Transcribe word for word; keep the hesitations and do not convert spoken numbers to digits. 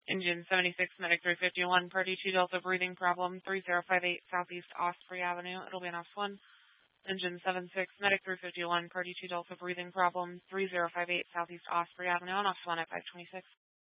Engine seventy-six, Medic three fifty-one, Party two Delta, breathing problem, three zero five eight Southeast Osprey Avenue. It'll be an off one. Engine seven six, Medic three fifty-one, Party two Delta, breathing problem, three zero five eight Southeast Osprey Avenue, on off one at five twenty-six.